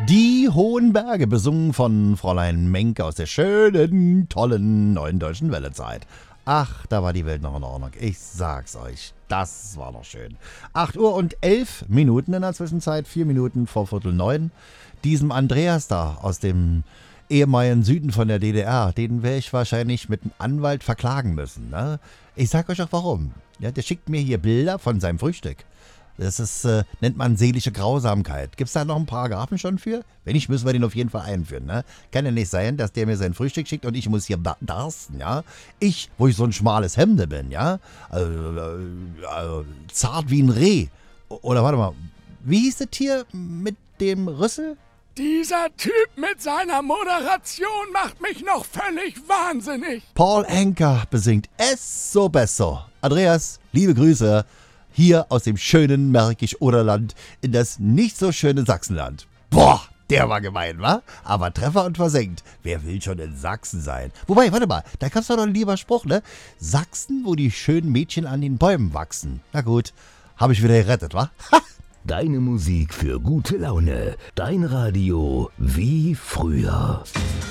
Die hohen Berge, besungen von Fräulein Menke aus der schönen, tollen neuen deutschen Wellezeit. Ach, da war die Welt noch in Ordnung. Ich sag's euch, das war noch schön. 8 Uhr und 11 Minuten in der Zwischenzeit, 4 Minuten vor 8:45. Diesem Andreas da aus dem ehemaligen Süden von der DDR, den werde ich wahrscheinlich mit einem Anwalt verklagen müssen. Ne? Ich sag euch auch warum. Ja, der schickt mir hier Bilder von seinem Frühstück. Das ist, nennt man seelische Grausamkeit. Gibt's da noch einen Paragraphen schon für? Wenn nicht, müssen wir den auf jeden Fall einführen. Ne? Kann ja nicht sein, dass der mir sein Frühstück schickt und ich muss hier darsten, ja? Ich, wo ich so ein schmales Hemde bin, ja? Zart wie ein Reh. Oder warte mal, wie hieß das Tier mit dem Rüssel? Dieser Typ mit seiner Moderation macht mich noch völlig wahnsinnig. Paul Anka besingt Es so besser. Andreas, liebe Grüße. Hier aus dem schönen Märkisch-Oderland in das nicht so schöne Sachsenland. Boah, der war gemein, wa? Aber Treffer und versenkt. Wer will schon in Sachsen sein? Wobei, warte mal, da gab's doch noch ein lieber Spruch, ne? Sachsen, wo die schönen Mädchen an den Bäumen wachsen. Na gut, habe ich wieder gerettet, wa? Ha! Deine Musik für gute Laune. Dein Radio wie früher.